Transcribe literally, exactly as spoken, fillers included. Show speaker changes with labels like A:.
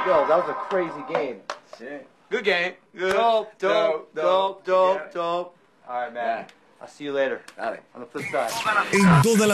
A: Yo, that was a crazy game.
B: Shit.
A: Good game. Good.
B: Dope,
A: dope, dope,
B: dope,
A: dope,
B: yeah.
A: dope. All right, man.
B: Yeah.
A: I'll see you later.
B: Dale.
A: On the flip side.
C: En toda la